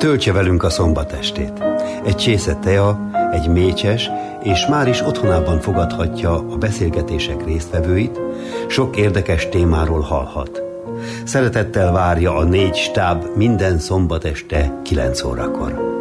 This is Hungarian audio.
töltse velünk a szombatestét. Egy csésze tea, egy mécses, és már is otthonában fogadhatja a beszélgetések résztvevőit, sok érdekes témáról hallhat. Szeretettel várja a 4 stáb minden szombat este 9 órakor.